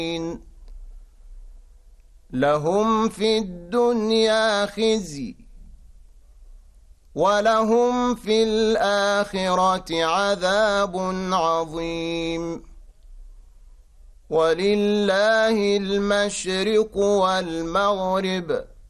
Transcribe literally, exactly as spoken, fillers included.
لهم في الدنيا خزي ولهم في الآخرة عذاب عظيم ولله المشرق والمغرب